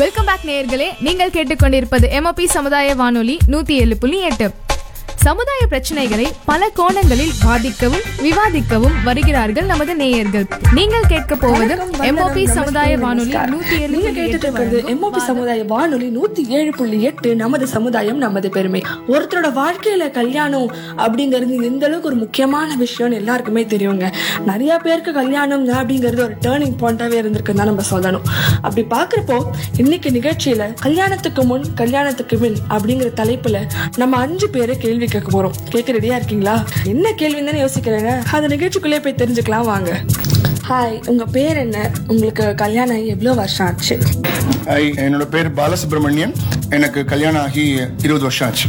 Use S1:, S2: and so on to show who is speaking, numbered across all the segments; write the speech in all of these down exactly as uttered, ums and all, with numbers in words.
S1: Welcome back நேயர்களே. நீங்கள் கேட்டுக்கொண்டிருப்பது எம்ஓபி சமுதாய வானொலி நூத்தி ஏழு புள்ளி எட்டு. சமுதாய பிரச்சனைகளை பல கோணங்களில் வாதிக்கவும் விவாதிக்கவும் வருகிறார்கள் நமது நேயர்கள். நீங்கள் கேட்க போவது எம்ஓபி சமுதாய வானொலி நூத்தி ஏழு
S2: எம்ஓபி சமுதாய வானொலி நூத்தி ஏழு புள்ளி எட்டு. நமது சமுதாயம் நமது பெருமை. ஒருத்தரோட வாழ்க்கையில கல்யாணம் அப்படிங்கிறது எந்த அளவுக்கு ஒரு முக்கியமான விஷயம்னு எல்லாருக்குமே தெரியுங்க. நிறைய பேருக்கு கல்யாணம் அப்படிங்கிறது ஒரு டேர்னிங் பாயிண்டாவே இருந்திருக்குன்னு தான் நம்ம சொல்லணும். அப்படி பாக்குறப்போ இன்னைக்கு நிகழ்ச்சியில கல்யாணத்துக்கு முன் கல்யாணத்துக்கு பின் அப்படிங்கிற தலைப்புல நம்ம அஞ்சு பேரை கேள்வி கேட்க போறோம். கேட்க ரெடியா இருக்கீங்களா? என்ன கேள்வின்னு தானே யோசிக்கிறேங்க. அந்த நிகழ்ச்சிக்குள்ளே போய் தெரிஞ்சுக்கலாம் வாங்க. ஹாய், உங்க பேர் என்ன? உங்களுக்கு கல்யாணம் ஆகி எவ்வளவு வருஷம் ஆச்சு?
S3: ஹாய், என்னோட பேர் பாலசுப்ரமணியன். எனக்கு கல்யாணம் ஆகி இருபது வருஷம் ஆச்சு.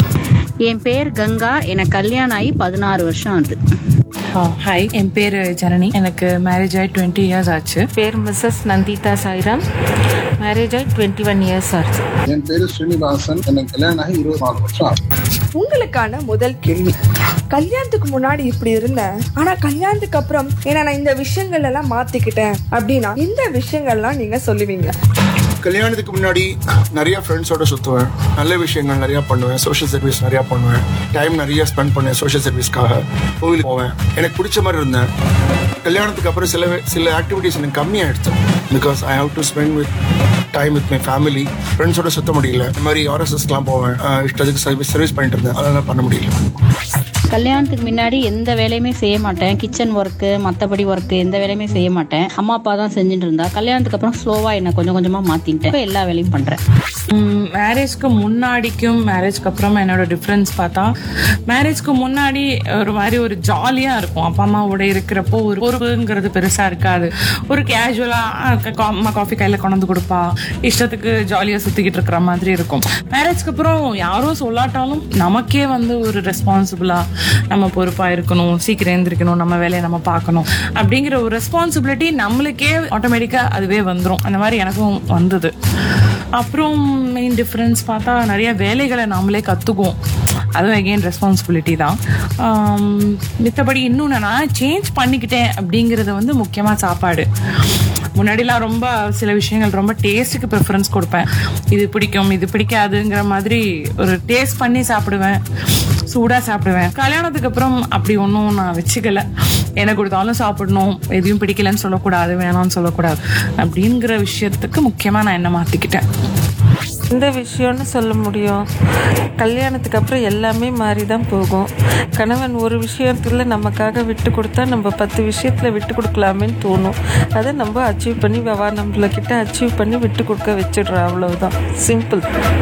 S4: என் பேர் கங்கா. எனக்கு கல்யாணம் ஆகி பதினாறு வருஷம் ஆகுது.
S5: ஹாய், என் பேர் ஜனனி. எனக்கு மேரேஜ் ஆகி டுவெண்ட்டி இயர்ஸ் ஆச்சு.
S6: பேர் மிஸ்ஸஸ் நந்திதா சாய்ராம். மேரேஜ் ஆகி டுவெண்ட்டி ஒன் இயர்ஸ் ஆச்சு.
S7: என் பேரு ஸ்ரீனிவாசன். எனக்கு கல்யாணம் ஆகி இருபத்தி நாலு வருஷம் ஆச்சு.
S2: உங்களுக்கான முதல் கேள்வி, கல்யாணத்துக்கு முன்னாடி இப்படி இருந்தேன், ஆனா கல்யாணத்துக்கு அப்புறம் ஏன்னா நான் இந்த விஷயங்கள் எல்லாம் மாத்திக்கிட்டேன் அப்படின்னா இந்த விஷயங்கள்லாம் நீங்க சொல்லுவீங்க?
S3: கல்யாணத்துக்கு முன்னாடி நிறைய ஃப்ரெண்ட்ஸோட சுற்றுவேன், நல்ல விஷயங்கள் நிறையா பண்ணுவேன், சோஷியல் சர்வீஸ் நிறையா பண்ணுவேன், டைம் நிறைய ஸ்பெண்ட் பண்ணுவேன் சோஷியல் சர்வீஸ்க்காக, கோவிலுக்கு போவேன், எனக்கு பிடிச்ச மாதிரி இருந்தேன். கல்யாணத்துக்கு அப்புறம் சில சில ஆக்டிவிட்டிஸ் எனக்கு கம்மியாகிடுச்சு. Because I have to spend with time with my family. ஃப்ரெண்ட்ஸோட சுற்ற முடியல. இந்த மாதிரி ஆர்எஸ்எஸ்லாம் போவேன், இஷ்டத்துக்கு சர்வீஸ் சர்வீஸ் பண்ணிட்டு இருந்தேன், அதெல்லாம் பண்ண முடியல.
S4: கல்யாணத்துக்கு முன்னாடி எந்த வேலையுமே செய்ய மாட்டேன். கிச்சன் ஒர்க்கு மற்றபடி ஒர்க்கு எந்த வேலையுமே செய்ய மாட்டேன். அம்மா அப்பா தான் செஞ்சுட்டு இருந்தா. கல்யாணத்துக்கு அப்புறம் ஸ்லோவா என்ன கொஞ்சம் கொஞ்சமா மாத்திட்டேன். எல்லா வேலையும் பண்றேன்.
S5: மேரேஜ்க்கு முன்னாடிக்கும் மேரேஜ்க்கு அப்புறம் என்னோட டிஃப்ரென்ஸ் பார்த்தா, மேரேஜ்க்கு முன்னாடி ஒரு மாதிரி ஒரு ஜாலியா இருக்கும். அப்பா அம்மாவோட இருக்கிறப்போ ஒரு பொறுப்புங்கிறது பெருசா இருக்காது. ஒரு கேஷுவலா அம்மா காஃபி கையில கொண்டு கொடுப்பா, இஷ்டத்துக்கு ஜாலியா சுத்திக்கிட்டு இருக்கிற மாதிரி இருக்கும். மேரேஜ்க்கு அப்புறம் யாரும் சொல்லாட்டாலும் நமக்கே வந்து ஒரு ரெஸ்பான்சிபிளா நம்ம பொறுப்பா இருக்கணும், சீக்கிரம் எழுந்திரிக்கணும், நம்ம வேலையை நம்ம பார்க்கணும் அப்படிங்கிற ஒரு ரெஸ்பான்சிபிலிட்டி நம்மளுக்கே ஆட்டோமேட்டிக்கா அதுவே வந்துடும். அந்த மாதிரி எனக்கும் வந்தது. அப்புறம் மெயின் டிஃப்ரென்ஸ் பார்த்தா, நிறைய வேலைகளை நாமளே கற்றுக்குவோம். அதுவும் அகெயின் ரெஸ்பான்சிபிலிட்டி தான். மித்தபடி இன்னும் நான் சேஞ்ச் பண்ணிக்கிட்டேன் அப்படிங்கிறது வந்து முக்கியமாக சாப்பாடு. முன்னாடிலாம் ரொம்ப சில விஷயங்கள் ரொம்ப டேஸ்ட்டுக்கு ப்ரிஃபரன்ஸ் கொடுப்பேன். இது பிடிக்கும் இது பிடிக்காதுங்கிற மாதிரி ஒரு டேஸ்ட் பண்ணி சாப்பிடுவேன், சூடாக சாப்பிடுவேன். கல்யாணத்துக்கு அப்புறம் அப்படி ஒன்றும் நான் வச்சுக்கல. என்ன கொடுத்தாலும் சாப்பிடணும், எதையும் பிடிக்கலன்னு சொல்லக்கூடாது, வேணாம்னு சொல்லக்கூடாது அப்படிங்கிற விஷயத்துக்கு முக்கியமாக நான் என்ன மாற்றிக்கிட்டேன்.
S6: இந்த விஷயம்னு சொல்ல முடியும். கல்யாணத்துக்கு அப்புறம் எல்லாமே மாறி தான் போகும். கணவன் ஒரு விஷயத்துல நமக்காக விட்டு கொடுத்தா நம்ம பத்து விஷயத்துல விட்டு கொடுக்கலாமேன்னு தோணும். அதை நம்ம அச்சீவ் பண்ணி வவா நம்மள கிட்ட அச்சீவ் பண்ணி விட்டு கொடுக்க வச்சிடுறோம். அவ்வளவுதான், சிம்பிள்.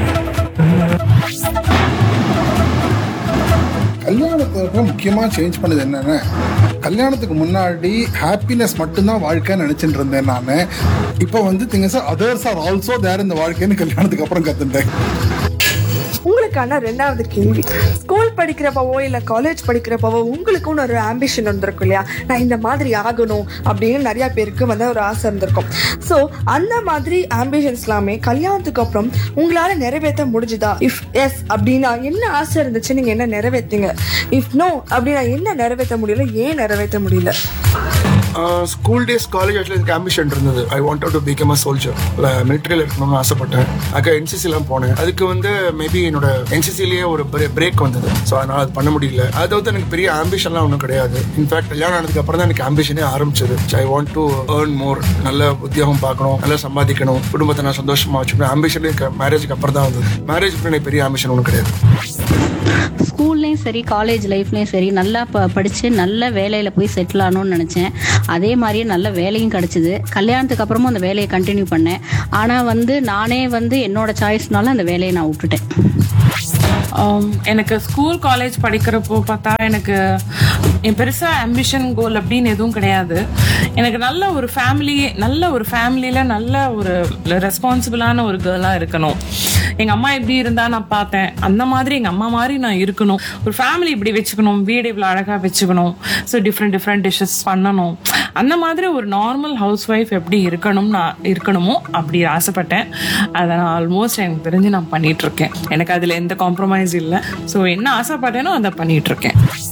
S7: கல்யாணத்துக்கு முக்கியமாக சேஞ்ச் பண்ணது என்னென்ன, கல்யாணத்துக்கு முன்னாடி ஹாப்பினஸ் மட்டும்தான் வாழ்க்கைன்னு நினச்சிட்டு இருந்தேன் நான். இப்போ வந்து திங்ஸ் அதர்ஸ் ஆர் ஆல்சோ தேர் இந்த வாழ்க்கைன்னு கல்யாணத்துக்கு அப்புறம் கற்றுட்டேன்.
S2: உங்களுக்கான ரெண்டாவது கேள்வி, ஸ்கூல் படிக்கிறப்பவோ இல்லை காலேஜ் படிக்கிறப்பவோ உங்களுக்குன்னு ஒரு ஆம்பிஷன் இருந்திருக்கும் இல்லையா? நான் இந்த மாதிரி ஆகணும் அப்படின்னு நிறைய பேருக்கு வந்து ஒரு ஆசை இருந்திருக்கும். ஸோ அந்த மாதிரி ஆம்பிஷன்ஸ் எல்லாமே கல்யாணத்துக்கு அப்புறம் உங்களால நிறைவேற்ற முடிஞ்சுதா? இஃப் எஸ் அப்படின்னா என்ன ஆசை இருந்துச்சு, நீங்க என்ன நிறைவேற்றுங்க? இஃப் நோ அப்படின்னா என்ன நிறைவேற்ற முடியல, ஏன் நிறைவேற்ற முடியல?
S3: ஸ்கூல் டேஸ் காலேஜ் ஆக்சுவலி எனக்கு ஆம்பிஷன் இருந்தது. I wanted to become a soldier. மிலிட்டரியில் இருக்கணும்னு ஆசைப்பட்டேன். அக்கா என்சிசிலாம் போனேன். அதுக்கு வந்து மேபி என்னோட என்சிசிலேயே ஒரு பெரிய பிரேக் வந்தது. ஸோ அதனால் அது பண்ண முடியல. அது வந்து எனக்கு பெரிய ஆம்பிஷன்லாம் ஒன்றும் கிடையாது. இன்ஃபேக்ட் கல்யாணம் ஆனதுக்கு அப்புறம் தான் எனக்கு ஆம்பிஷனே ஆரம்பிச்சது. I want to earn more, நல்ல உத்தியோகம் பார்க்கணும், நல்லா சம்பாதிக்கணும், குடும்பத்தை நான் சந்தோஷமா வச்சுக்கணும். ஆம்பிஷன் மேரேஜுக்கு அப்புறம் தான் வந்தது. மேரேஜுக்கு எனக்கு பெரிய ஆம்பிஷன் ஒன்றும் கிடையாது.
S4: ஸ்கூல்லையும் சரி காலேஜ் லைஃப்லையும் சரி நல்லா ப படித்து நல்ல வேலையில் போய் செட்டில் ஆகணும்னு நினச்சேன். அதே மாதிரியே நல்ல வேலையும் கிடச்சிது. கல்யாணத்துக்கு அப்புறமும் அந்த வேலையை கண்டினியூ பண்ணேன். ஆனால் வந்து நானே வந்து என்னோட சாய்ஸ்னால அந்த வேலையை நான் விட்டுட்டேன்.
S5: எனக்கு ஸ்கூல் காலேஜ் படிக்கிறப்போ பார்த்தா எனக்கு என் பெருசாக ஆம்பிஷன் கோல் அப்படின்னு எதுவும் கிடையாது. எனக்கு நல்ல ஒரு ஃபேமிலி நல்ல ஒரு ஃபேமிலியில் நல்ல ஒரு ரெஸ்பான்சிபிளான ஒரு கேர்ளாக இருக்கணும். எங்கள் அம்மா எப்படி இருந்தால் நான் பார்த்தேன், அந்த மாதிரி எங்கள் அம்மா மாதிரி நான் இருக்கணும். ஒரு ஃபேமிலி இப்படி வச்சுக்கணும், வீடு இவ்வளோ அழகாக வச்சுக்கணும், ஸோ டிஃப்ரெண்ட் டிஃப்ரெண்ட் டிஷ்ஷஸ் பண்ணணும். அந்த மாதிரி ஒரு நார்மல் ஹவுஸ் ஒய்ஃப் எப்படி இருக்கணும் நான் இருக்கணுமோ அப்படி ஆசைப்பட்டேன். அதை நான் ஆல்மோஸ்ட் எனக்கு தெரிஞ்சு நான் பண்ணிகிட்ருக்கேன். எனக்கு அதில் எந்த காம்ப்ரமைஸ் இல்லை. ஸோ என்ன ஆசைப்பட்டேனோ அதை பண்ணிகிட்ருக்கேன்.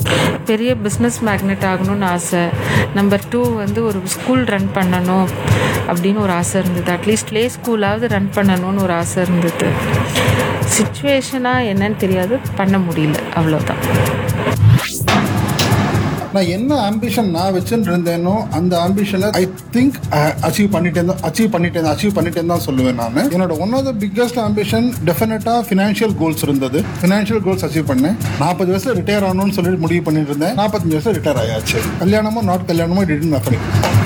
S6: பெரிய பிஸ்னஸ் மேக்னெட் ஆகணும்னு ஆசை. நம்பர் டூ வந்து ஒரு ஸ்கூல் ரன் பண்ணணும் அப்படின்னு ஒரு ஆசை இருந்தது. அட்லீஸ்ட் ப்ளே ஸ்கூலாவது ரன் பண்ணணும்னு ஒரு ஆசை இருந்தது. சிச்சுவேஷனாக என்னன்னு தெரியாது, பண்ண முடியல, அவ்வளோதான்.
S7: நான் என்ன ஆம்பிஷன் நான் வச்சுட்டு இருந்தேனோ அந்த ஆம்பிஷனை ஐ திங்க் அச்சீவ் பண்ணிட்டேன் தான் அச்சீவ் பண்ணிட்டேன் அச்சீவ் பண்ணிட்டேன் தான் சொல்லுவேன் நான். என்னோட one of the biggest ambition டெஃபினட்டா ஃபினான்ஷியல் கோல்ஸ் இருந்தது. ஃபினான்ஷியல் கோல்ஸ் அச்சீவ் பண்ணேன். நாற்பது வயசுல ரிட்டையர் ஆகணும்னு சொல்லிட்டு முடிவு பண்ணிட்டு இருந்தேன். நாற்பத்தஞ்சு வயசுல ரிட்டையர் ஆயாச்சு. கல்யாணமோ நாட் கல்யாணமோ டிடன்ட் ஹேப்பன்.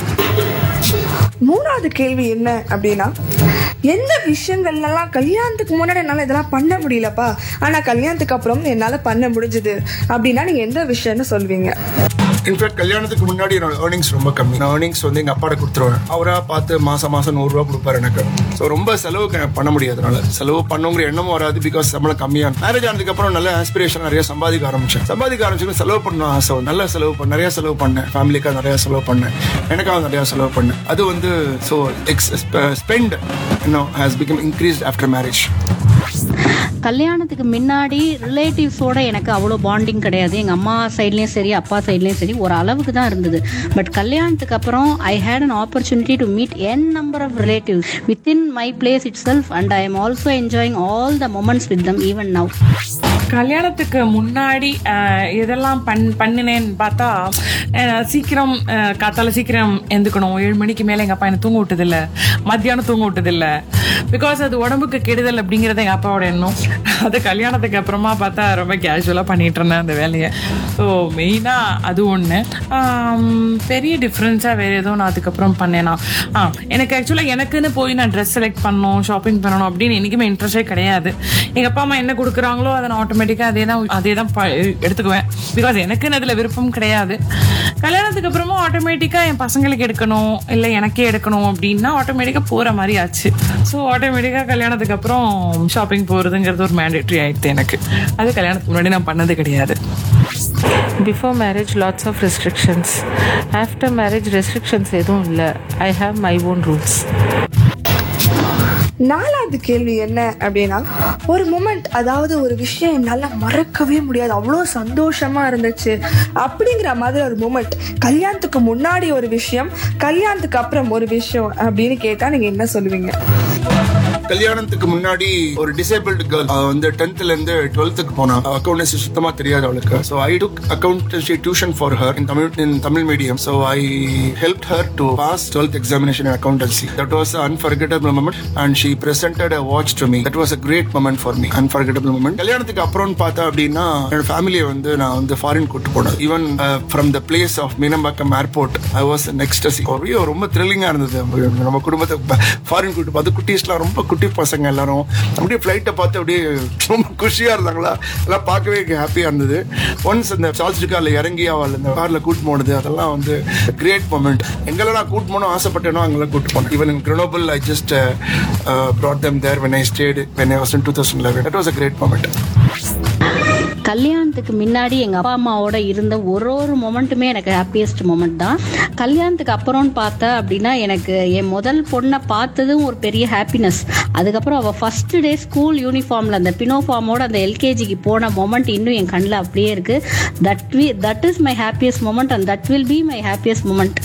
S2: மூணாவது கேள்வி என்ன அப்படின்னா, எந்த விஷயங்கள்லாம் கல்யாணத்துக்கு முன்னாடி என்னால் இதெல்லாம் பண்ண முடியலப்பா, ஆனால் கல்யாணத்துக்கு அப்புறம் என்னால் பண்ண முடிஞ்சுது அப்படின்னா நீங்கள் எந்த விஷயம்னு சொல்வீங்க?
S3: இன்ஃபேக்ட் கல்யாணத்துக்கு முன்னாடி என்னோட ஏர்னிங்ஸ் ரொம்ப கம்மி. நான் ஏர்னிங்ஸ் வந்து எங்கள் அப்பாட்ட கொடுத்துருவேன். அவராக பார்த்து மாதம் மாதம் நூறுரூவா கொடுப்பாரு எனக்கு. ஸோ ரொம்ப செலவுக்கு பண்ண முடியாதனால செலவு பண்ணுங்கிற எண்ணமும் வராது. பிகாஸ் சம்பளம் கம்மியாக. மேரேஜ் ஆனதுக்கு அப்புறம் நல்ல ஆஸ்பிரேஷன் நிறைய சம்பாதிக்க ஆரம்பிச்சேன். சம்பாதிக்க ஆரம்பிச்சு செலவு பண்ண ஆசை. நல்ல செலவு பண்ண நிறைய செலவு பண்ணேன். ஃபேமிலிக்காக நிறைய செலவு பண்ணேன். எனக்காக நிறைய செலவு பண்ணேன். அது வந்து ஸோ எக்ஸ் ஸ்பெண்ட் இன்னும் has become increased after marriage.
S4: கல்யாணத்துக்கு முன்னாடி ரிலேட்டிவ்ஸோட எனக்கு அவ்வளோ பாண்டிங் கிடையாது. எங்கள் அம்மா சைட்லேயும் சரி அப்பா சைட்லேயும் சரி ஒரு அளவுக்கு தான் இருந்தது. பட் கல்யாணத்துக்கு அப்புறம் ஐ had an opportunity to meet N number of relatives within my place it self and I am also enjoying all the moments with them even now.
S5: கல்யாணத்துக்கு முன்னாடி எதெல்லாம் பண் பண்ணினேன்னு பார்த்தா, சீக்கிரம் காத்தால சீக்கிரம் எந்துக்கணும். ஏழு மணிக்கு மேலே எங்கள் அப்பா என்ன தூங்க விட்டதில்லை, மத்தியானம் தூங்க விட்டதில்லை. பிகாஸ் அது உடம்புக்கு கெடுதல் அப்படிங்கிறது எங்கள் அப்பாவோட எண்ணம். அது கல்யாணத்துக்கு அப்புறமா பார்த்தா ரொம்ப கேஷுவலாக பண்ணிட்டு இருந்தேன் அந்த வேலையை. ஸோ மெயினாக அது ஒன்று. பெரிய டிஃப்ரென்ஸாக வேறு எதுவும் நான் அதுக்கப்புறம் பண்ணேன்னா, ஆ எனக்கு ஆக்சுவலாக எனக்குன்னு போய் நான் ட்ரெஸ் செலக்ட் பண்ணணும், ஷாப்பிங் பண்ணணும் அப்படின்னு என்றைக்குமே இன்ட்ரெஸ்டே கிடையாது. எங்கள் அப்பா அம்மா என்ன கொடுக்குறாங்களோ அதை நான் ஆட்டோமேட்டிக்காக அதே தான் அதே தான் எடுத்துக்குவேன். பிகாஸ் எனக்குன்னு அதில் விருப்பம் கிடையாது. கல்யாணத்துக்கு அப்புறமா ஆட்டோமேட்டிக்காக என் பசங்களுக்கு எடுக்கணும் இல்லை எனக்கே எடுக்கணும் அப்படின்னா ஆட்டோமேட்டிக்காக போகிற மாதிரி ஆச்சு. ஸோ ஆட்டோமேட்டிக்காக கல்யாணத்துக்கு அப்புறம் ஷாப்பிங் போகிறதுங்கிறது ஒரு மேண்டேட்ரி ஆகிடுது எனக்கு. அது கல்யாணத்துக்கு முன்னாடி நான் பண்ணது கிடையாது.
S6: Before marriage lots of restrictions. After marriage restrictions எதுவும் இல்லை. I have my own rules.
S2: நாலாவது கேள்வி என்ன அப்படின்னா, ஒரு மொமெண்ட், அதாவது ஒரு விஷயம் என்னால் மறக்கவே முடியாது, அவ்வளோ சந்தோஷமா இருந்துச்சு அப்படிங்கிற மாதிரி ஒரு மொமெண்ட், கல்யாணத்துக்கு முன்னாடி ஒரு விஷயம், கல்யாணத்துக்கு அப்புறம் ஒரு விஷயம் அப்படின்னு கேட்டால் நீங்கள் என்ன சொல்லுவீங்க?
S3: கல்யாணத்துக்கு முன்னாடி ஒரு டிசேபிள்டு கேர்ள் வந்து டென்த்ல இருந்து டுவெல்த்துக்கு போனா. அக்கௌண்டன்சி சுத்தமா தெரியாது அவளுக்கு. So I took accountancy tuition for her in Tamil in Tamil medium. So I help her to pass twelfth examination in accountancy. That was unforgettable moment and she presented a watch to me. That was a great moment for me, unforgettable moment. கல்யாணத்துக்கு அப்புறம் பார்த்தா அப்படின்னா என்னோட ஃபேமிலியை வந்து நான் வந்து foreign கூட்டு போனேன். Even from the place of Meenambakkam airport I was next. ரொம்ப த்ரில்லிங்கா இருந்தது. நம்ம குடும்பத்தை ஃபாரின் கூட்டு பார்த்து குட்டீஸ்லாம் ரொம்ப குட்டி பசங்க எல்லாரும் அப்படியே ஃபிளைட்டை பார்த்து அப்படியே ரொம்ப குஷியா இருந்தாங்களா. எல்லாம் பார்க்கவே ஹாப்பியா இருந்தது. ஒன்ஸ் இந்த சார்ல்ஸ் கார்ல இறங்கி அவள் இந்த கார்ல கூட்டு போனது அதெல்லாம் வந்து கிரேட் மொமெண்ட். எங்கெல்லாம் நான் கூட்டு போனோம் ஆசைப்பட்டேனோ அங்கெல்லாம் கூட்டு போனேன். Even in Grenoble I just uh, uh, brought them there when I stayed when I was in twenty eleven. That was a great moment.
S4: கல்யாணத்துக்கு முன்னாடி எங்கள் அப்பா அம்மாவோட இருந்த ஒரு ஒரு மொமெண்ட்டுமே எனக்கு ஹாப்பியஸ்ட் மொமெண்ட் தான். கல்யாணத்துக்கு அப்புறம்னு பார்த்தா அப்படின்னா எனக்கு என் முதல் பொண்ணை பார்த்ததும் ஒரு பெரிய ஹாப்பினஸ். அதுக்கப்புறம் அவள் ஃபர்ஸ்ட் டே ஸ்கூல் யூனிஃபார்மில் அந்த பினோஃபார்மோட அந்த எல்கேஜிக்கு போன மொமெண்ட் இன்னும் என் கண்ணில் அப்படியே இருக்குது. That V that is my happiest moment and that will be my happiest moment.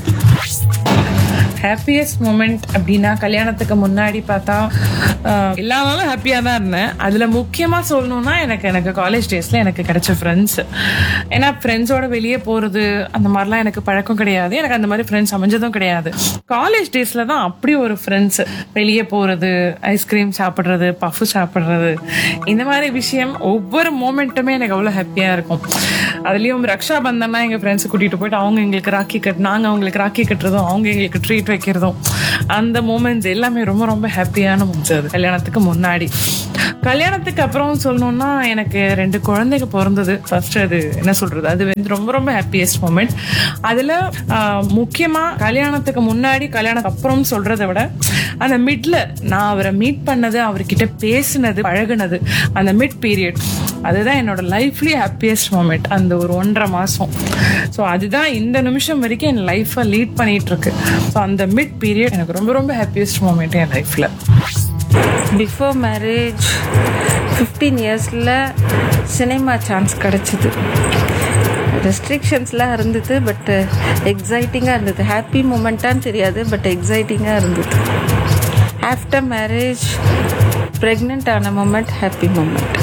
S5: Happiest moment அப்படின்னா கல்யாணத்துக்கு முன்னாடி பார்த்தா எல்லா நாளும் ஹாப்பியாக தான் இருந்தேன். அதில் முக்கியமாக சொல்லணும்னா எனக்கு எனக்கு காலேஜ் டேஸில் எனக்கு கிடைச்ச ஃப்ரெண்ட்ஸ். ஏன்னா ஃப்ரெண்ட்ஸோட வெளியே போகிறது அந்த மாதிரிலாம் எனக்கு பழக்கம் கிடையாது. எனக்கு அந்த மாதிரி ஃப்ரெண்ட்ஸ் அமைஞ்சதும் கிடையாது. காலேஜ் டேஸில் தான் அப்படி ஒரு ஃப்ரெண்ட்ஸ், வெளியே போகிறது, ஐஸ்கிரீம் சாப்பிட்றது, பஃபு சாப்பிட்றது, இந்த மாதிரி விஷயம் ஒவ்வொரு மூமெண்ட்டுமே எனக்கு அவ்வளோ ஹாப்பியாக இருக்கும். அதுலேயும் ரக்ஷா பந்தன்னா எங்கள் ஃப்ரெண்ட்ஸை கூட்டிகிட்டு போயிட்டு அவங்க எங்களுக்கு ராக்கி கட் நாங்கள் அவங்களுக்கு ராக்கி கட்டுறதும் அவங்க எங்களுக்கு ட்ரீட் வைக்கிறதும் அந்த மூமெண்ட்ஸ் எல்லாமே ரொம்ப ரொம்ப ஹாப்பியான மூமெண்ட்ஸ். அது கல்யாணத்துக்கு முன்னாடி. கல்யாணத்துக்கு அப்புறம் சொல்லணும்னா எனக்கு ரெண்டு குழந்தைங்க பிறந்தது ஃபர்ஸ்ட். அது என்ன சொல்றது, அது வந்து ரொம்ப ரொம்ப ஹாப்பியஸ்ட் மூமெண்ட். அதுல முக்கியமா கல்யாணத்துக்கு முன்னாடி கல்யாணத்துக்கு அப்புறம் சொல்றதை விட அந்த மிட்ல நான் அவரை மீட் பண்ணது, அவர்கிட்ட பேசினது, பழகுனது, அந்த மிட் பீரியட், அதுதான் என்னோட லைஃப்லயே ஹாப்பியஸ்ட் மூமெண்ட். அந்த ஒரு ஒன்றரை மாசம். ஸோ அதுதான் இந்த நிமிஷம் வரைக்கும் என் லைஃப்பை லீட் பண்ணிட்டு இருக்கு. ஸோ அந்த மிட் பீரியட் எனக்கு ரொம்ப ரொம்ப ஹாப்பியஸ்ட் மூமெண்ட் என் லைஃப்ல.
S6: பிஃபோர் மேரேஜ் ஃபிஃப்டீன் இயர்ஸில் சினிமா சான்ஸ் கிடச்சிது. ரெஸ்ட்ரிக்ஷன்ஸ்லாம் இருந்தது, பட் எக்ஸைட்டிங்காக இருந்தது. ஹாப்பி மூமெண்ட்டான்னு தெரியாது, பட் எக்ஸைட்டிங்காக இருந்தது. ஆஃப்டர் மேரேஜ் ப்ரெக்னென்ட் ஆன மூமெண்ட் ஹாப்பி மூமெண்ட்.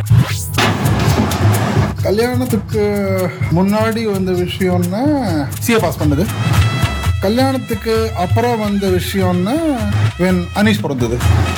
S7: கல்யாணத்துக்கு முன்னாடி வந்த விஷயம்னா சிஏ பாஸ் பண்ணது, கல்யாணத்துக்கு அப்புறம் வந்த விஷயம்னா வென் அனீஷ் பிறந்தது.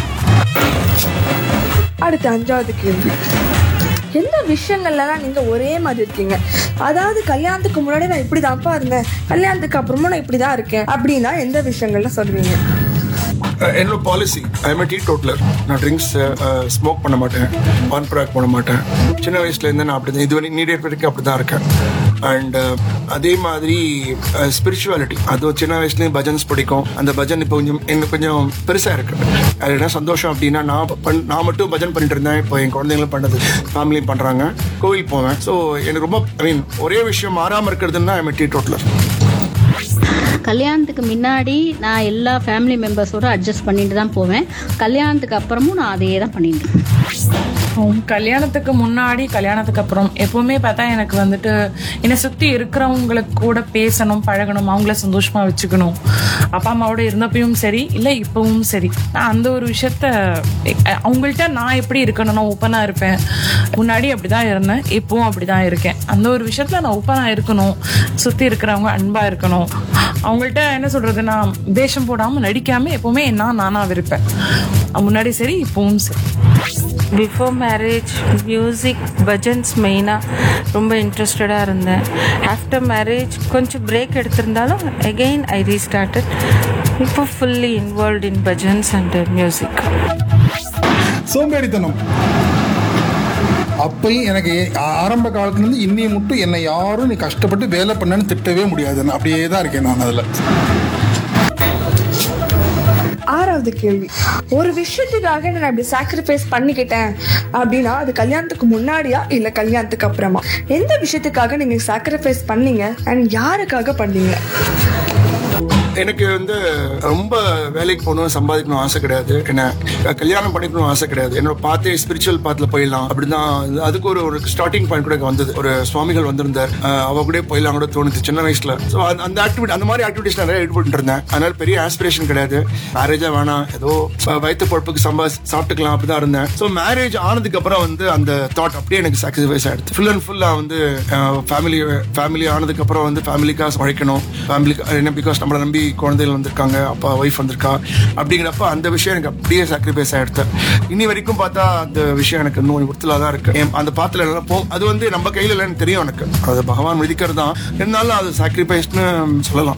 S2: அடுத்த அஞ்சாவது கேள்வி, எந்த விஷயங்கள்லாம் நீங்க ஒரே மாதிரி இருக்கீங்க? அதாவது கல்யாணத்துக்கு முன்னாடி நான் இப்படி தான்ப்பா இருந்தேன், கல்யாணத்துக்கு அப்புறமும் நான் இப்படிதான் இருக்கேன் அப்படின்னா எந்த விஷயங்கள்ல சொல்வீங்க?
S3: என்னோட policy, I am tea totaller. நான் ட்ரிங்க்ஸ் ஸ்மோக் பண்ண மாட்டேன், ஆன் ப்ராக் பண்ண மாட்டேன். சின்ன வயசுலேருந்து நான் அப்படி தான், இதுவரை நீடியட் வரைக்கும் அப்படி தான் இருக்கேன். அண்ட் அதே மாதிரி ஸ்பிரிச்சுவாலிட்டி, அது சின்ன வயசுலேயும் பஜன்ஸ் பிடிக்கும். அந்த பஜன் இப்போ கொஞ்சம் எனக்கு கொஞ்சம் பெருசாக இருக்கு. அது என்ன சந்தோஷம் அப்படின்னா, நான் பண் நான் மட்டும் பஜன் பண்ணிட்டு இருந்தேன், இப்போ என் குழந்தைங்களும் பண்ணது, ஃபேமிலியும் பண்ணுறாங்க. கோவில் போவேன். ஸோ எனக்கு ரொம்ப ஐ மீன் ஒரே விஷயம் மாறாமல் இருக்கிறதுன்னா ஐ எம் டீ டோட்டலர்.
S4: கல்யாணத்துக்கு முன்னாடி நான் எல்லா ஃபேமிலி மெம்பர்ஸோட அட்ஜஸ்ட் பண்ணிட்டு தான் போவேன். கல்யாணத்துக்கு அப்புறமும் நான் அதே தான் பண்ணிட்டேன்.
S5: கல்யாணத்துக்கு முன்னாடி கல்யாணத்துக்கு அப்புறம் எப்பவுமே பார்த்தா எனக்கு வந்துட்டு என்னை சுற்றி இருக்கிறவங்களுக்கு கூட பேசணும், பழகணும், அவங்கள சந்தோஷமா வச்சுக்கணும். அப்பா அம்மாவோட இருந்தப்பயும் சரி, இல்லை இப்பவும் சரி, நான் அந்த ஒரு விஷயத்த அவங்கள்ட்ட நான் எப்படி இருக்கணும், நான் ஓப்பனாக இருப்பேன். முன்னாடி அப்படிதான் இருந்தேன், இப்பவும் அப்படிதான் இருக்கேன். அந்த ஒரு விஷயத்துல நான் ஓப்பனாக இருக்கணும், சுற்றி இருக்கிறவங்க அன்பாக இருக்கணும். அவங்கள்ட்ட என்ன சொல்றது, நான் வேஷம் போடாமல் நடிக்காமல் எப்பவுமே நான் நானாக இருப்பேன். முன்னாடி சரி, இப்பவும் சரி.
S6: பிஃபோர் மேரேஜ் மியூசிக், பஜன்ஸ் மெயினாக ரொம்ப இன்ட்ரெஸ்டடாக இருந்தேன். ஆஃப்டர் மேரேஜ் கொஞ்சம் பிரேக் எடுத்திருந்தாலும் அகெயின் ஐ ரீஸ்டார்டட். இப்போ fully involve in bhajans and music.
S7: சோம்பேறித்தனம் அப்பயும் எனக்கு ஆரம்ப காலத்துலேருந்து இன்னைய மட்டும் என்னை யாரும் நீ கஷ்டப்பட்டு வேலை பண்ணன்னு திட்டவே முடியாது. அப்படியே தான் இருக்கேன் நான் அதில்.
S2: ஆறாவது கேள்வி, ஒரு விஷயத்துக்காக நான் இப்படி சாக்ரிஃபைஸ் பண்ணிக்கிட்டேன் அப்படின்னா அது கல்யாணத்துக்கு முன்னாடியா இல்ல கல்யாணத்துக்கு அப்புறமா? எந்த விஷயத்துக்காக நீங்க சாக்ரிஃபைஸ் பண்ணீங்க அண்ட் யாருக்காக பண்ணீங்க?
S3: எனக்கு வந்து ரொம்ப வேலைக்கு போகணும், சம்பாதிக்கணும் ஆசை கிடையாது. என்ன கல்யாணம் பண்ணிக்கணும் ஆசை கிடையாது. என்னோட பாத்தே ஸ்பிரிச்சுவல் பாத்துல போயிடலாம் அப்படிதான். அதுக்கு ஒரு ஒரு ஸ்டார்டிங் பாயிண்ட் கூட வந்தது. ஒரு சுவாமிகள் வந்திருந்தார், அவ கூட போயிடலாம் கூட தோணுது சின்ன வயசுல. ஸோ அந்த ஆக்டிவிட்டி, அந்த மாதிரி ஆக்டிவிட்டிஸ் நிறைய ஈடுபட்டு இருந்தேன். அதனால பெரிய ஆஸ்பிரேஷன் கிடையாது. மேரேஜா வேணாம், ஏதோ வயிற்று பொழப்புக்கு சம்பா சாப்பிட்டுக்கலாம் அப்படிதான் இருந்தேன். ஸோ மேரேஜ் ஆனதுக்கு அப்புறம் வந்து அந்த தாட் அப்படியே எனக்கு சாக்ரிஃபைஸ் ஆயிடுச்சு. ஃபுல் அண்ட் ஃபுல்லா வந்து ஃபேமிலி ஃபேமிலி ஆனதுக்கு அப்புறம் வந்து ஃபேமிலிக்காக உழைக்கணும். ஃபேமிலிக்கு என்ன, பிகாஸ் நம்மளை நம்பி குழந்தைகள் வந்திருக்காங்க, அப்பா ஒய்ஃப் வந்திருக்கா, அப்படிங்கிறப்ப அந்த விஷயம் எனக்கு அப்படியே சாக்ரிஃபைஸ் ஆயிடுச்சு. இனி வரைக்கும் பார்த்தா அந்த விஷயம் எனக்கு இன்னும் உறுத்தலா தான் இருக்கு. அந்த பாத்துல நினைப்போம், அது வந்து நம்ம கையில இல்லைன்னு தெரியும் எனக்கு. அது பகவான் விதிக்கிறது தான், இருந்தாலும் அது சாக்ரிஃபைஸ்னு சொல்லலாம்.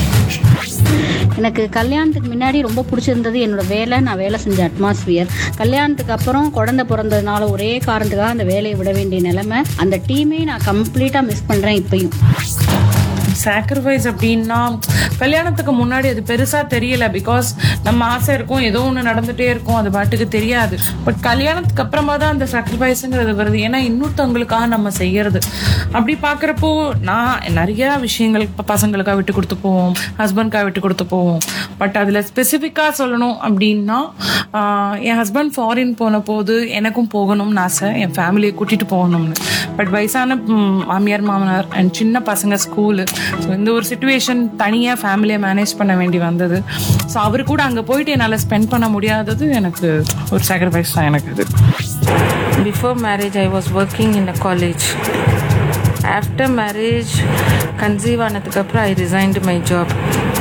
S4: எனக்கு கல்யாணத்துக்கு முன்னாடி ரொம்ப பிடிச்சிருந்தது என்னோட வேலை, நான் வேலை செஞ்ச அட்மாஸ்பியர். கல்யாணத்துக்கு அப்புறம் குழந்தை பிறந்ததுனால ஒரே காரணத்துக்காக அந்த வேலையை விட வேண்டிய நிலைமை. அந்த டீமே நான் கம்ப்ளீட்டாக மிஸ் பண்ணுறேன் இப்பயும்.
S5: சாக்ரிஃபைஸ் அப்படின்னா கல்யாணத்துக்கு முன்னாடி அது பெருசா தெரியல, பிகாஸ் நம்ம ஆசை இருக்கும், ஏதோ ஒன்று நடந்துட்டே இருக்கும், அது பாட்டுக்கு தெரியாது. பட் கல்யாணத்துக்கு அப்புறமா தான் அந்த சாக்ரிஃபைஸுங்கிறது வருது. ஏன்னா இன்னொருத்தவங்களுக்காக நம்ம செய்யறது. அப்படி பாக்குறப்போ நான் நிறைய விஷயங்கள் பசங்களுக்காக விட்டு கொடுத்து போவோம், ஹஸ்பண்ட்காக விட்டு கொடுத்து போவோம். பட் அதுல ஸ்பெசிஃபிக்கா சொல்லணும் அப்படின்னா, என் ஹஸ்பண்ட் ஃபாரின் போன போது எனக்கும் போகணும்னு ஆசை, என் ஃபேமிலியை கூட்டிட்டு போகணும்னு. பட் வயசான மாமியார் மாமனார் அண்ட் சின்ன பசங்க ஸ்கூலு, ஸோ இந்த ஒரு சிச்சுவேஷன் தனியாக ஃபேமிலியை மேனேஜ் பண்ண வேண்டி வந்தது. ஸோ அவரு கூட அங்கே போயிட்டு என்னால் ஸ்பெண்ட் பண்ண முடியாதது எனக்கு ஒரு சாக்ரிஃபைஸ் தான் எனக்கு அது.
S6: Before marriage I was working in a college. After marriage conceive ஆனதுக்கப்புறம் ஐ ரிசைன்டு மை ஜாப்.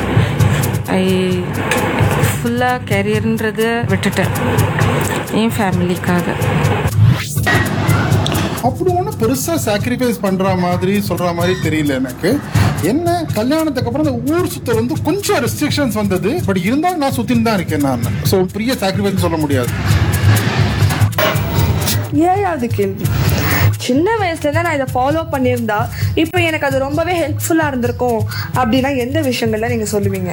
S6: ஐ ஃபுல்லாக கேரியர்ன்றத விட்டுட்டேன் என் ஃபேமிலிக்காக.
S7: அப்படி ஒன்றும் பெருசாக சாக்ரிஃபைஸ் பண்ணுற மாதிரி சொல்கிற மாதிரி தெரியல எனக்கு. என்ன, கல்யாணத்துக்கு அப்புறம் அந்த ஊர் சுத்த வந்து கொஞ்சம் ரெஸ்ட்ரிக்ஷன்ஸ் வந்தது, பட் இருந்தாலும் நான் சுற்றின்னு தான் இருக்கேன் நான். ஸோ பெரிய சாக்ரிஃபைஸ் சொல்ல முடியாது.
S2: ஏழாவது கேள்வி, சின்ன வயசுல தான் நான் இதை ஃபாலோ பண்ணியிருந்தா இப்போ எனக்கு அது ரொம்பவே ஹெல்ப்ஃபுல்லாக இருந்திருக்கும் அப்படின்னா எந்த விஷயங்கள்ல நீங்கள் சொல்லுவீங்க?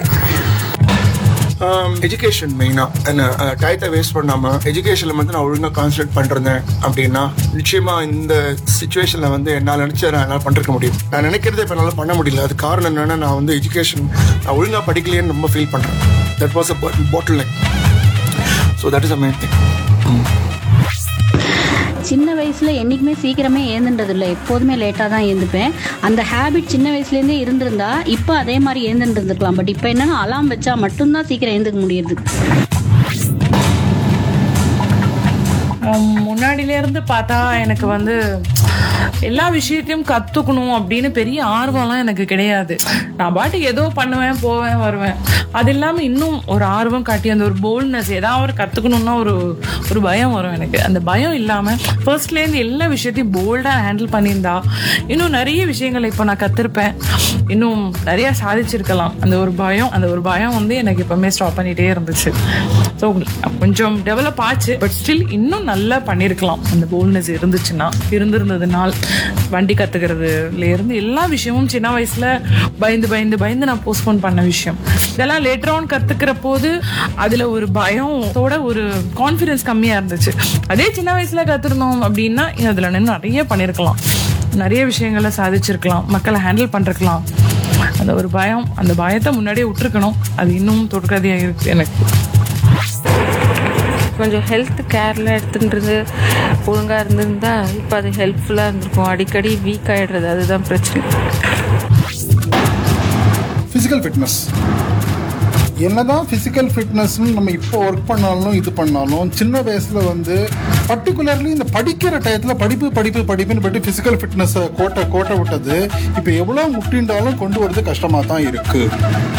S3: எஜுகேஷன் மெயினாக என்ன, டயத்தை வேஸ்ட் பண்ணாமல் எஜுகேஷனில் வந்து நான் ஒழுங்காக கான்சன்ட்ரேட் பண்ணுறேன் அப்படின்னா நிச்சயமாக இந்த சுச்சுவேஷனில் வந்து என்னால் நினச்சா நான் என்னால் பண்ணிருக்க முடியும். நான் நினைக்கிறதே இப்போ என்னால் பண்ண முடியல. அது காரணம் என்னென்னா, நான் வந்து எஜுகேஷன் நான் ஒழுங்காக படிக்கலையேன்னு ரொம்ப ஃபீல் பண்ணுறேன். That was a bottle like. So that is a main thing.
S4: சின்ன வயசுல என்னைக்குமே சீக்கிரமே ஏந்துன்றது இல்லை, எப்போதுமே லேட்டாக தான் ஏந்துப்பேன். அந்த ஹேபிட் சின்ன வயசுலேருந்தே இருந்திருந்தா இப்போ அதே மாதிரி ஏந்துட்டு இருந்துக்கலாம். பட் இப்போ என்னன்னா அலாம் வச்சா மட்டும்தான் சீக்கிரம் ஏந்துக்க முடியுது.
S5: முன்னாடியில இருந்து பார்த்தா எனக்கு வந்து எல்லா விஷயத்தையும் கத்துக்கணும் அப்படின்னு பெரிய ஆர்வம்லாம் எனக்கு கிடையாது. நான் பாட்டுக்கு ஏதோ பண்ணுவேன், போவேன், வருவேன். அது இல்லாம இன்னும் ஒரு ஆர்வம் காட்டி அந்த ஒரு போல்ட்னஸ், ஏதாவது ஒரு கத்துக்கணும்னா ஒரு ஒரு பயம் வரும் எனக்கு. அந்த பயம் இல்லாம ஃபர்ஸ்ட்ல இருந்து எல்லா விஷயத்தையும் போல்டா ஹேண்டில் பண்ணியிருந்தா இன்னும் நிறைய விஷயங்களை இப்போ நான் கத்திருப்பேன், இன்னும் நிறைய சாதிச்சிருக்கலாம். அந்த ஒரு பயம் அந்த ஒரு பயம் வந்து எனக்கு எப்பவுமே ஸ்டாப் பண்ணிட்டே இருந்துச்சு. ஸோ கொஞ்சம் டெவலப் ஆச்சு, பட் ஸ்டில் இன்னும் நல்லா பண்ணியிருக்கலாம். அந்த போல்ட்னஸ் இருந்துச்சுன்னா இருந்திருந்ததுனால் வண்டி கத்துக்கிறதுல இருந்து எல்லா விஷயமும் சின்ன வயசுல பயந்து பயந்து பயந்து நான் போஸ்ட்போன் பண்ண விஷயம் இதெல்லாம் லேட்டர் ஆன் கத்துக்கிற போது அதுல ஒரு பயத்தோட ஒரு கான்ஃபிடன்ஸ் கம்மியா இருந்துச்சு. அதே சின்ன வயசுல கத்துருந்தோம் அப்படின்னா அதுல நிறைய பண்ணிருக்கலாம், நிறைய விஷயங்களை சாதிச்சிருக்கலாம், மக்களை ஹேண்டில் பண்ணிருக்கலாம். அந்த ஒரு பயம், அந்த பயத்தை முன்னாடியே விட்டுருக்கணும். அது இன்னும் தொடர்கதையா இருக்கு எனக்கு.
S6: கொஞ்சம் ஹெல்த் கேர்லாம் எடுத்துன்றது ஒழுங்காக இருந்திருந்தா இப்போ அது ஹெல்ப்ஃபுல்லாக இருந்திருக்கும். அடிக்கடி வீக் ஆகிடுறது, அதுதான் பிரச்சனை.
S7: ஃபிசிக்கல் ஃபிட்னஸ் என்னதான் ஃபிசிக்கல் ஃபிட்னஸ்ன்னு நம்ம இப்போ ஒர்க் பண்ணாலும் இது பண்ணாலும் சின்ன வயசில் வந்து பர்டிகுலர்லி இந்த படிக்கிற டயத்தில் படிப்பு படிப்பு படிப்புன்னு போய்ட்டு ஃபிசிக்கல் ஃபிட்னஸை கோட்டை கோட்டை விட்டது இப்போ எவ்வளோ முட்டின்றாலும் கொண்டு வரது கஷ்டமாக தான் இருக்குது.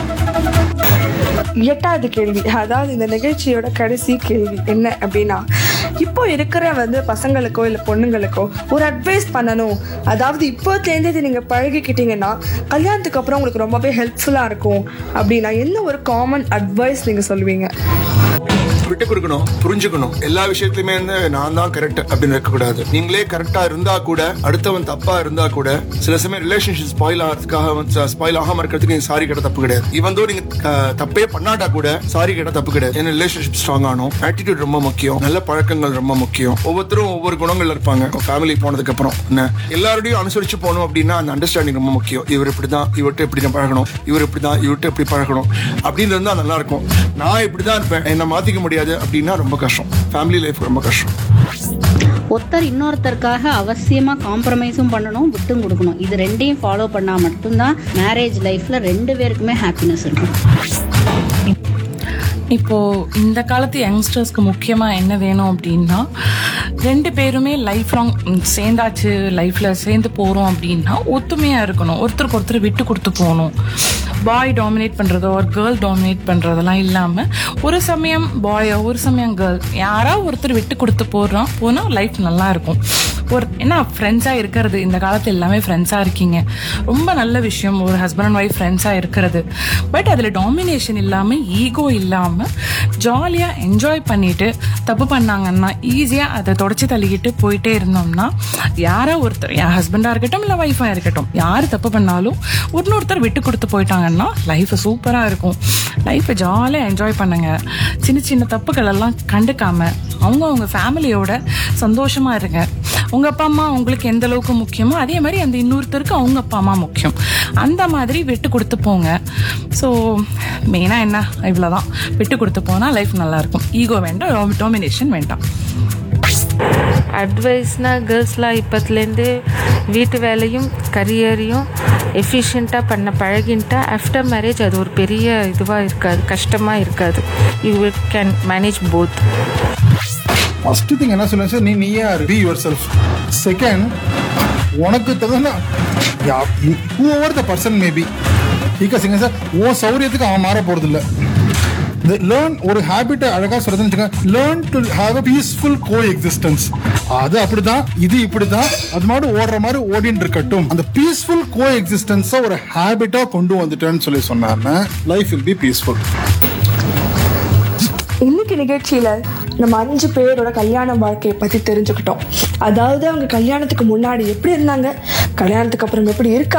S2: எட்டாவது கேள்வி, அதாவது இந்த நிகழ்ச்சியோட கடைசி கேள்வி என்ன அப்படின்னா, இப்போ இருக்கிற வந்து பசங்களுக்கோ இல்லை பொண்ணுங்களுக்கோ ஒரு அட்வைஸ் பண்ணணும், அதாவது இப்போத்துலேருந்து இது நீங்கள் பழகிக்கிட்டீங்கன்னா கல்யாணத்துக்கு அப்புறம் உங்களுக்கு ரொம்பவே ஹெல்ப்ஃபுல்லாக இருக்கும் அப்படின்னா என்ன ஒரு காமன் அட்வைஸ் நீங்கள் சொல்லுவீங்க?
S3: விட்டு கொடுக்கணும், புரிஞ்சுக்கணும். எல்லா விஷயத்துலயுமே வந்து நான் தான் கரெக்ட் அப்படின்னு இருக்கக்கூடாது. நீங்களே கரெக்டா இருந்தா கூட, அடுத்தவன் தப்பா இருந்தா கூட, சில சமயம் ரிலேஷன்ஷிப் ஸ்பாயில் ஆகிறதுக்காக ஸ்பாயில் ஆகாம இருக்கிறதுக்கு நீங்க சாரி கேட்ட தப்பு கிடையாது. இவன் தோ நீங்க தப்பே பண்ணாட்டா கூட சாரி கேட்ட தப்பு கிடையாது. ஏன்னா ரிலேஷன்ஷிப் ஸ்ட்ராங் ஆகணும், ஆட்டிடியூட் ரொம்ப முக்கியம், நல்ல பழக்கங்கள் ரொம்ப முக்கியம். ஒவ்வொருத்தரும் ஒவ்வொரு குணங்கள் இருப்பாங்க. ஃபேமிலி போனதுக்கு அப்புறம் என்ன எல்லாரோடையும் அனுசரிச்சு போகணும் அப்படின்னா அந்த அண்டர்ஸ்டாண்டிங் ரொம்ப முக்கியம். இவர் இப்படிதான், இவர்கிட்ட இப்படி பழகணும், இவர் இப்படிதான், இவர்கிட்ட இப்படி பழகணும் அப்படின்னு இருந்தா நல்லா இருக்கும். நான் இப்படிதான் இருப்பேன், என்ன மாத்திக்க முடியாது அப்படின்னா ரொம்ப கஷ்டம். ஃபேமிலி லைஃப் ரொம்ப கஷ்டம்.
S4: ஒருத்தர் இன்னொருத்தருக்காக அவசியமா காம்ப்ரமைஸும் பண்ணணும், விட்டும் கொடுக்கணும். இது ரெண்டையும் ஃபாலோ பண்ணா மட்டும்தான் மேரேஜ் லைஃப்ல ரெண்டு பேருக்குமே ஹாப்பினஸ் இருக்கும்.
S5: இப்போ இந்த காலத்து யங்ஸ்டர்ஸ்க்கு முக்கியமா என்ன வேணும் அப்படின்னா, ரெண்டு பேருமே லைஃப் லாங் சேர்ந்தாச்சு, லைஃப்ல சேர்ந்து போறோம் அப்படின்னா ஒத்துமையா இருக்கணும், ஒருத்தருக்கு ஒருத்தர் விட்டு கொடுத்து போகணும். பாய் டாமினேட் பண்றதோ ஒரு கேர்ள் டாமினேட் பண்றதெல்லாம் இல்லாம ஒரு சமயம் பாயோ ஒரு சமயம் கேர்ள் யாராவது ஒருத்தர் விட்டு கொடுத்து போடுறோம் போனா லைஃப் நல்லா இருக்கும். ஒரு என்ன ஃப்ரெண்ட்ஸா இருக்கிறது, இந்த காலத்துல எல்லாமே ஃப்ரெண்ட்ஸா இருக்கீங்க, ரொம்ப நல்ல விஷயம். ஒரு ஹஸ்பண்ட் அண்ட் ஒய்ஃப் ஃப்ரெண்ட்ஸா இருக்கிறது, பட் அதுல டாமினேஷன் இல்லாம ஈகோ இல்லாம ஜாலியா என்ஜாய் பண்ணிட்டு தப்பு பண்ணாங்கன்னா ஈஸியா அதை தொடச்சி தள்ளிக்கிட்டு போயிட்டே இருந்தோம்னா யாரோ ஒருத்தர், என் ஹஸ்பண்டா இருக்கட்டும் இல்ல ஒய்ஃபா இருக்கட்டும், யாரு தப்பு பண்ணாலும் இன்னொருத்தர் விட்டு கொடுத்து போயிட்டாங்கன்னா லைஃப் சூப்பரா இருக்கும். லைஃப்பை ஜாலியா என்ஜாய் பண்ணுங்க. சின்ன சின்ன தப்புகள் எல்லாம் கண்டுக்காம அவங்க அவங்க ஃபேமிலியோட சந்தோஷமா இருங்க. உங்க அப்பா அம்மா உங்களுக்கு எந்த அளவுக்கு முக்கியமோ அதே மாதிரி அந்த இன்னொருத்தருக்கு அவங்க அப்பா அம்மா முக்கியம். அந்த மாதிரி விட்டு கொடுத்து போங்க. ஸோ மெயினா என்ன, இவ்வளவுதான். விட்டு கொடுத்து போனா லைஃப் நல்லா இருக்கும். ஈகோ வேண்டாம், டாமினேஷன் வேண்டாம்.
S6: அட்வைஸ்னா கேர்ள்ஸ்லாம் இப்போத்துலேருந்து வீட்டு வேலையும் கரியரையும் எஃபிஷியண்ட்டாக பண்ண பழகின்ட்டா ஆஃப்டர் மேரேஜ் அது ஒரு பெரிய இதுவாக இருக்காது, கஷ்டமாக இருக்காது. You can manage both.
S7: First thing என்ன சொல்லுங்க சார், நீ நீயே பி யுவர் செல்ஃப். செகண்ட், உனக்கு தகுந்த whoever the person may be, because எங்க சார் உன் சௌரியத்துக்கு அவன் மாற போறது இல்லை. லேர்ன் ஒரு ஹேபிட்டை அழகா சொல்றதுன்னு learn to have a peaceful go existence. அது அப்படிதான், இது இப்படிதான், அது மாதிரி ஓடுற மாதிரி ஓடின்னு இருக்கட்டும். அந்த பீஸ்ஃபுல் கோ எக்ஸிஸ்டன்ஸை ஒரு ஹேபிட்டா கொண்டு வந்துட்டேன்னு சொல்லி சொன்னாங்கன்னா லைஃப் வில் பி பீஸ்ஃபுல்.
S2: இன்னைக்கு நிகழ்ச்சியில நம்ம அஞ்சு பேரோட கல்யாண வாழ்க்கையை பத்தி தெரிஞ்சுக்கிட்டோம். அதாவது அவங்க கல்யாணத்துக்கு முன்னாடி எப்படி இருந்தாங்க, கல்யாணத்துக்கு அப்புறம் எப்படி இருக்காங்க,